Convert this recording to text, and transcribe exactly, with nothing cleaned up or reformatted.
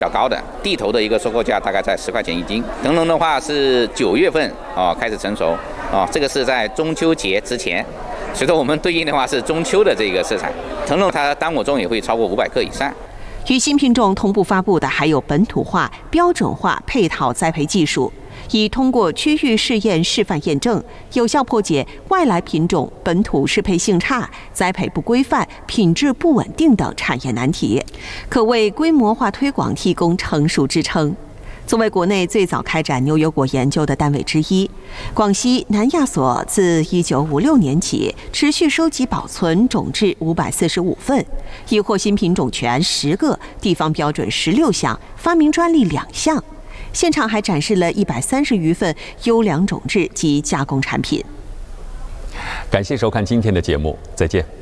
较高的，地头的一个收购价大概在十块钱一斤。腾龙的话是九月份啊开始成熟啊，这个是在中秋节之前，所以说我们对应的话是中秋的这个色彩。腾龙它单我重也会超过五百克以上。 与新品种同步发布的还有本土化、标准化配套栽培技术，已通过区域试验示范验证，有效破解外来品种本土适配性差、栽培不规范、品质不稳定等产业难题，可为规模化推广提供成熟支撑。作为国内最早开展牛油果研究的单位之一，广西南亚所自一九五六年起持续收集保存种质五百四十五份，已获新品种权十个，地方标准十六项，发明专利两项。现场还展示了一百三十余份优良种质及加工产品。 感谢收看今天的节目，再见。